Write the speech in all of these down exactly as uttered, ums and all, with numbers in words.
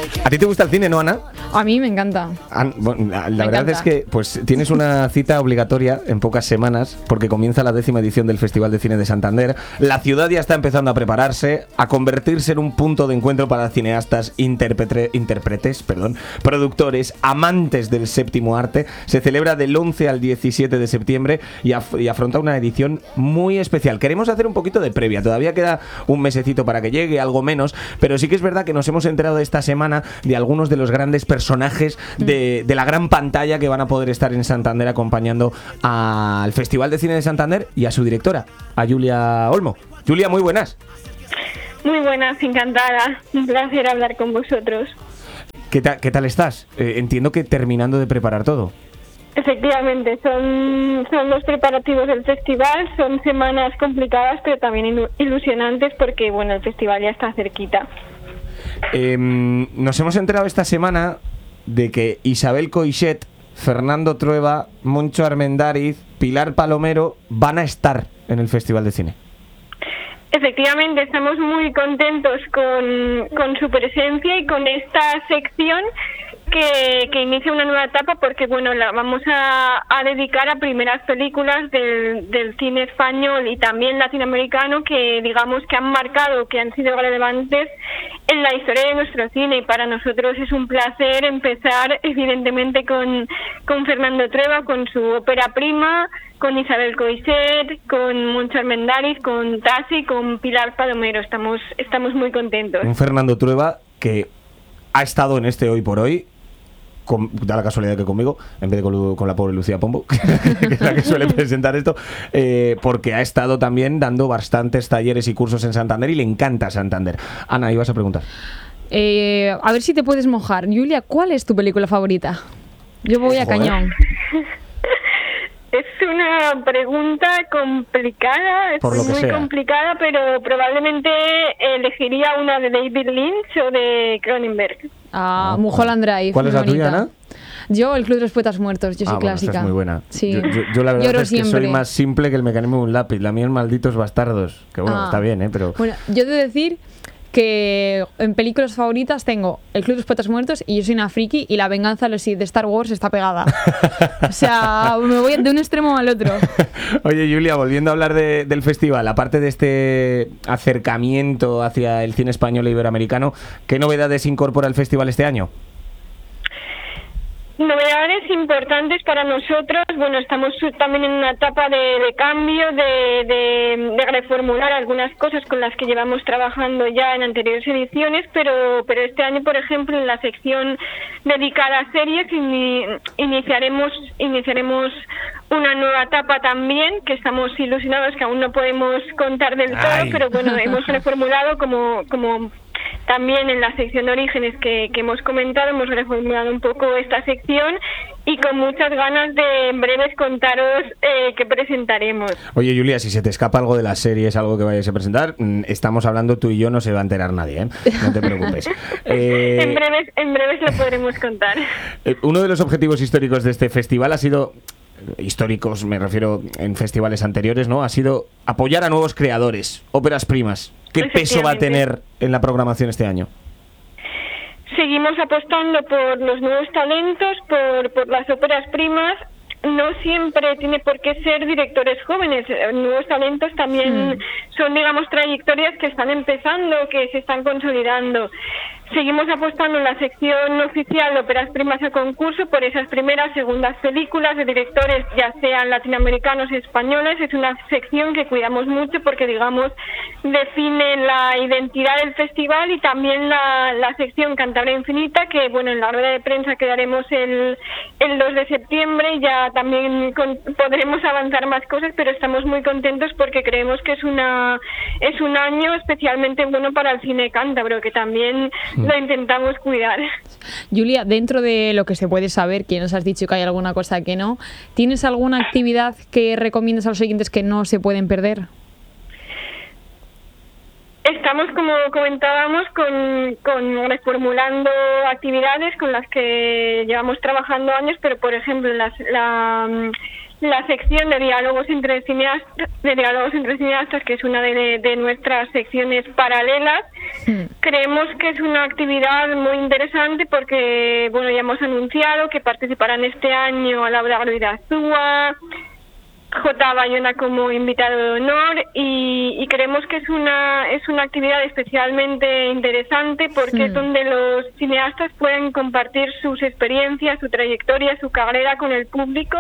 ¿A ti te gusta el cine, no, Ana? A mí me encanta. An, bueno, la me verdad encanta. es que pues tienes una cita obligatoria en pocas semanas porque comienza la décima edición del Festival de Cine de Santander. La ciudad ya está empezando a prepararse, a convertirse en un punto de encuentro para cineastas, intérprete, intérpretes, perdón, productores, amantes del séptimo arte. Se celebra del once al diecisiete de septiembre y, af- y afronta una edición muy especial. Queremos hacer un poquito de previa, todavía queda un mesecito para que llegue, algo menos, pero sí que es verdad que nos hemos enterado esta semana de algunos de los grandes personajes de, de la gran pantalla que van a poder estar en Santander acompañando al Festival de Cine de Santander y a su directora, a Julia Olmo. Julia, muy buenas. Muy buenas, encantada. Un placer hablar con vosotros. ¿Qué, ta- qué tal estás? Eh, entiendo que terminando de preparar todo. Efectivamente, son, son los preparativos del festival, son semanas complicadas pero también ilu- ilusionantes porque bueno, el festival ya está cerquita. Eh, nos hemos enterado esta semana de que Isabel Coixet, Fernando Trueba, Moncho Armendáriz, Pilar Palomero van a estar en el Festival de Cine. Efectivamente, estamos muy contentos con, con su presencia y con esta sección que, que inicia una nueva etapa porque bueno, la vamos a, a dedicar a primeras películas del, del cine español y también latinoamericano que digamos que han marcado, que han sido relevantes en la historia de nuestro cine, y para nosotros es un placer empezar evidentemente con, con Fernando Trueba, con su ópera prima, con Isabel Coixet, con Moncho Armendáriz, con Tassi, con Pilar Palomero. Estamos, estamos muy contentos. Un Fernando Trueba que ha estado en este Hoy por Hoy, con, da la casualidad que conmigo, en vez de con, con la pobre Lucía Pombo, que es la que suele presentar esto, eh, porque ha estado también dando bastantes talleres y cursos en Santander y le encanta Santander. Ana, ibas a preguntar. Eh, a ver si te puedes mojar. Julia, ¿cuál es tu película favorita? Yo voy a Joder. cañón. Es una pregunta complicada, es Por lo que muy sea. complicada, pero probablemente elegiría una de David Lynch o de Cronenberg. Ah, Ah, Mulholland Drive. ¿Cuál es muy la tuya, bonita. Ana? Yo, El Club de los Poetas Muertos. Yo Ah, soy bueno, clásica. esta es muy buena. Sí. Yo, yo- yo la verdad Lloro es que siempre. soy más simple que el mecanismo de un lápiz. La mía es Malditos Bastardos. Que bueno, Ah. está bien, ¿eh? Pero... Bueno, yo he de decir que en películas favoritas tengo El Club de los Poetas Muertos y Yo soy una friki y La venganza de los Sith de Star Wars está pegada. O sea, me voy de un extremo al otro. Oye, Julia, volviendo a hablar de- del festival, aparte de este acercamiento hacia el cine español e iberoamericano, ¿qué novedades incorpora el festival este año? Novedades importantes para nosotros. Bueno, estamos también en una etapa de, de cambio, de, de, de reformular algunas cosas con las que llevamos trabajando ya en anteriores ediciones, pero, pero este año, por ejemplo, en la sección dedicada a series ini- iniciaremos, iniciaremos una nueva etapa también, que estamos ilusionados, que aún no podemos contar del todo, Ay. pero bueno, hemos reformulado como... como también en la sección de orígenes que, que hemos comentado, hemos reformulado un poco esta sección y con muchas ganas de en breves contaros eh, qué presentaremos. Oye, Julia, si se te escapa algo de las series, algo que vayas a presentar, mm, estamos hablando tú y yo, no se va a enterar nadie, ¿eh? No te preocupes. Eh, En breves, en breves lo podremos contar. eh, uno de los objetivos históricos de este festival ha sido... históricos, me refiero en festivales anteriores, ¿no? Ha sido apoyar a nuevos creadores, óperas primas. ¿Qué peso va a tener en la programación este año? Seguimos apostando por los nuevos talentos, por, por las óperas primas. No siempre tiene por qué ser directores jóvenes. Nuevos talentos también mm. son, digamos, trayectorias que están empezando, que se están consolidando. Seguimos apostando en la sección oficial de óperas primas a concurso por esas primeras, segundas películas de directores, ya sean latinoamericanos y españoles. Es una sección que cuidamos mucho porque, digamos, define la identidad del festival y también la, la sección Cantabria Infinita, que, bueno, en la rueda de prensa que daremos el, el dos de septiembre ya también con, podremos avanzar más cosas, pero estamos muy contentos porque creemos que es una es un año especialmente bueno para el cine cántabro, que también lo intentamos cuidar. Julia, dentro de lo que se puede saber, que nos has dicho que hay alguna cosa que no, ¿tienes alguna actividad que recomiendas a los oyentes que no se pueden perder? Estamos, como comentábamos, con, con reformulando actividades con las que llevamos trabajando años, pero por ejemplo las, la, la sección de diálogos entre cineastas, de diálogos entre cineastas, que es una de, de nuestras secciones paralelas, sí. Creemos que es una actividad muy interesante porque, bueno, ya hemos anunciado que participarán este año Laura Ruidazúa, J. Bayona como invitado de honor y, y creemos que es una es una actividad especialmente interesante porque sí. Es donde los cineastas pueden compartir sus experiencias, su trayectoria, su carrera con el público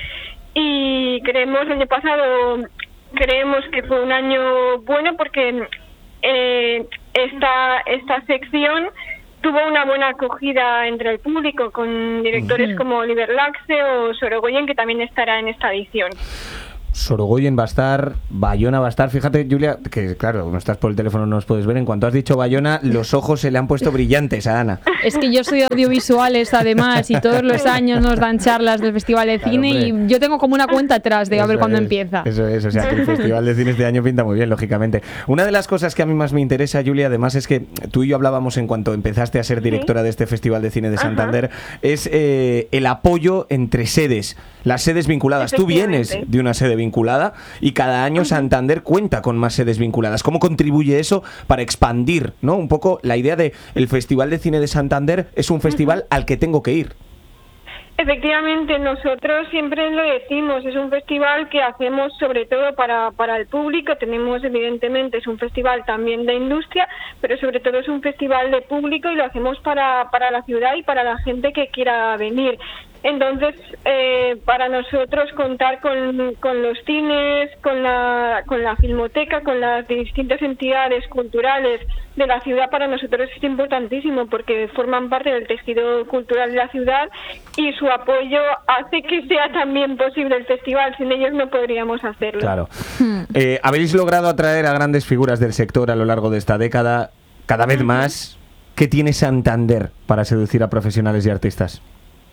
y creemos, el año pasado creemos que fue un año bueno porque eh, esta, esta sección tuvo una buena acogida entre el público con directores uh-huh. como Oliver Laxe o Sorogoyen, que también estará en esta edición. Sorogoyen va a estar, Bayona va a estar. Fíjate, Julia, que claro, no estás por el teléfono, no nos puedes ver. En cuanto has dicho Bayona, los ojos se le han puesto brillantes a Ana. Es que yo soy audiovisuales además y todos los años nos dan charlas del Festival de Cine, claro, y yo tengo como una cuenta atrás de eso a ver cuándo es, empieza. Eso es, o sea que el Festival de Cine este año pinta muy bien, lógicamente. Una de las cosas que a mí más me interesa, Julia, además es que tú y yo hablábamos en cuanto empezaste a ser directora ¿Sí? de este Festival de Cine de Santander, Ajá. es eh, el apoyo entre sedes, las sedes vinculadas. Tú vienes de una sede vinculada y cada año Santander cuenta con más sedes vinculadas. ¿Cómo contribuye eso para expandir, ¿no? Un poco la idea de el Festival de Cine de Santander es un festival al que tengo que ir? Efectivamente, nosotros siempre lo decimos, es un festival que hacemos sobre todo para, para el público. Tenemos, evidentemente, es un festival también de industria, pero sobre todo es un festival de público y lo hacemos para, para la ciudad y para la gente que quiera venir. Entonces, eh, para nosotros contar con, con los cines, con la, con la filmoteca, con las distintas entidades culturales de la ciudad, para nosotros es importantísimo porque forman parte del tejido cultural de la ciudad y su apoyo hace que sea también posible el festival. Sin ellos no podríamos hacerlo. Claro. Eh, habéis logrado atraer a grandes figuras del sector a lo largo de esta década, cada vez más. ¿Qué tiene Santander para seducir a profesionales y artistas?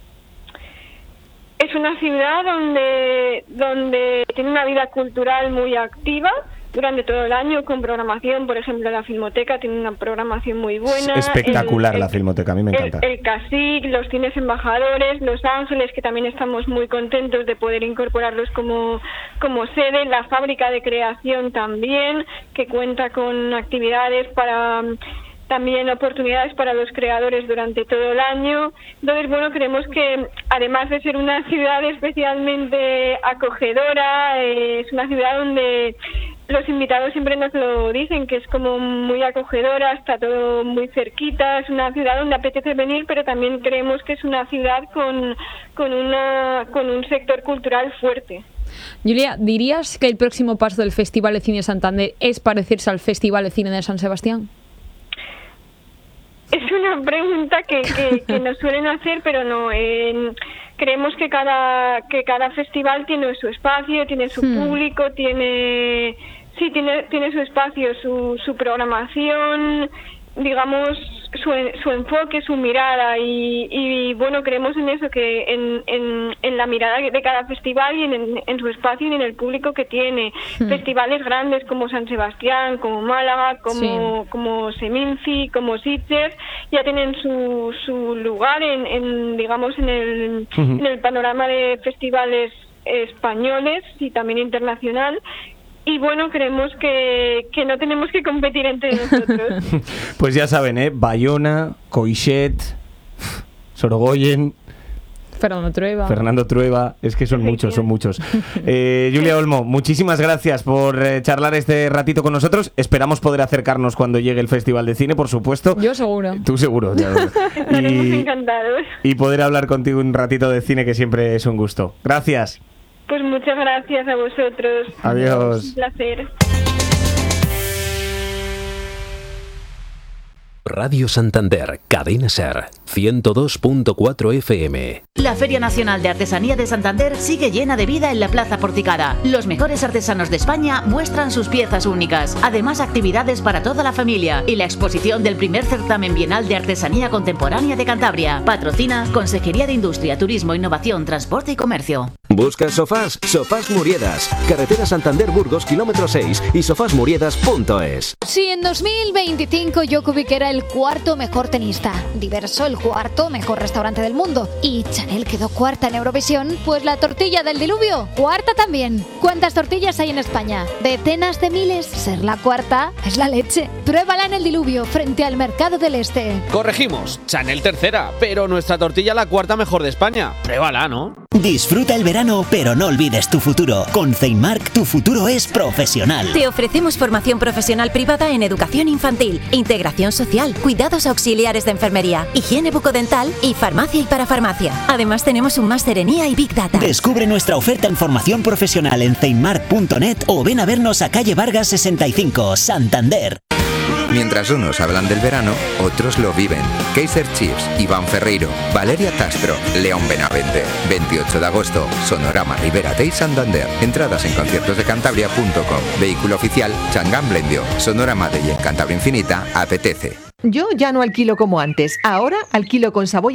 Es una ciudad donde, donde tiene una vida cultural muy activa durante todo el año, con programación. Por ejemplo, la Filmoteca tiene una programación muy buena. Es espectacular el, la Filmoteca, a mí me encanta. El, el CASIC, los cines embajadores, Los Ángeles, que también estamos muy contentos de poder incorporarlos como, como sede. La Fábrica de Creación también, que cuenta con actividades para... también oportunidades para los creadores durante todo el año. Entonces, bueno, creemos que además de ser una ciudad especialmente acogedora, eh, es una ciudad donde los invitados siempre nos lo dicen, que es como muy acogedora, está todo muy cerquita, es una ciudad donde apetece venir, pero también creemos que es una ciudad con, con, una, con un sector cultural fuerte. Julia, ¿dirías que el próximo paso del Festival de Cine de Santander es parecerse al Festival de Cine de San Sebastián? Es una pregunta que, que, que nos suelen hacer, pero no. Eh, creemos que cada que cada festival tiene su espacio, tiene su hmm. público, tiene sí tiene tiene su espacio, su su programación, digamos su su enfoque, su mirada y, y bueno, creemos en eso, que en, en, en la mirada de cada festival y en, en su espacio y en el público que tiene. Hmm. Festivales grandes como San Sebastián, como Málaga, como sí. como Seminci, como Sitges, ya tienen su su lugar en, en digamos en el uh-huh. en el panorama de festivales españoles y también internacional. Y bueno, creemos que, que no tenemos que competir entre nosotros. Pues ya saben, ¿eh? Bayona, Coixet, Sorogoyen, Fernando Trueba. Fernando Trueba, es que son muchos, son muchos. Eh, Julia Olmo, muchísimas gracias por eh, charlar este ratito con nosotros. Esperamos poder acercarnos cuando llegue el Festival de Cine, por supuesto. Yo seguro. Tú seguro. Ya, Estaremos y, encantados. Y poder hablar contigo un ratito de cine, que siempre es un gusto. Gracias. Pues muchas gracias a vosotros. Adiós. Un placer. Radio Santander, Cadena SER. ciento dos punto cuatro F M. La Feria Nacional de Artesanía de Santander sigue llena de vida en la Plaza Porticada. Los mejores artesanos de España muestran sus piezas únicas. Además, actividades para toda la familia y la exposición del primer certamen bienal de artesanía contemporánea de Cantabria. Patrocina Consejería de Industria, Turismo, Innovación, Transporte y Comercio. ¿Buscas sofás? Sofás Muriedas. Carretera Santander-Burgos, kilómetro seis y sofás muriedas punto es. Si en dos mil veinticinco Djokovic era el cuarto mejor tenista, Diverso el cuarto mejor restaurante del mundo y Chanel quedó cuarta en Eurovisión, pues la tortilla del diluvio, cuarta también. ¿Cuántas tortillas hay en España? Decenas de miles. Ser la cuarta es la leche. Pruébala en el diluvio, frente al Mercado del Este. Corregimos, Chanel tercera, pero nuestra tortilla la cuarta mejor de España. Pruébala, ¿no? Disfruta el verano, pero no olvides tu futuro. Con Ceinmark, tu futuro es profesional. Te ofrecemos formación profesional privada en educación infantil, integración social, cuidados auxiliares de enfermería, higiene bucodental y farmacia y parafarmacia. Además, tenemos un máster en I A y Big Data. Descubre nuestra oferta en formación profesional en ceinmark punto net o ven a vernos a calle Vargas sesenta y cinco, Santander. Mientras unos hablan del verano, otros lo viven. Kaiser Chiefs, Iván Ferreiro, Valeria Castro, León Benavente. veintiocho de agosto, Sonorama Ribera Day Santander. Entradas en conciertos de cantabria punto com. Vehículo oficial, Changán Blendio. Sonorama Day en Cantabria Infinita, apetece. Yo ya no alquilo como antes. Ahora alquilo con Savoy